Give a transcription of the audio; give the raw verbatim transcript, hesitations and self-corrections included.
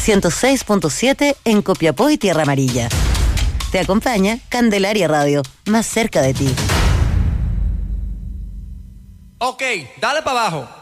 ciento seis punto siete en Copiapó y Tierra Amarilla. Te acompaña Candelaria Radio, más cerca de ti. Ok, dale para abajo.